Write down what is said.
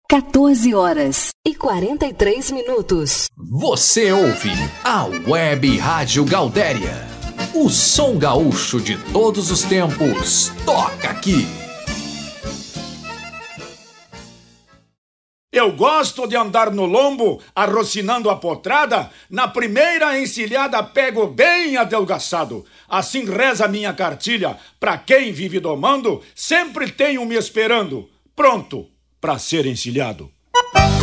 14h43. Você ouve a Web Rádio Gaudéria. O som gaúcho de todos os tempos toca aqui. Eu gosto de andar no lombo, arrocinando a potrada. Na primeira encilhada pego bem adelgaçado. Assim reza minha cartilha. Pra quem vive domando, sempre tem um me esperando, pronto pra ser encilhado.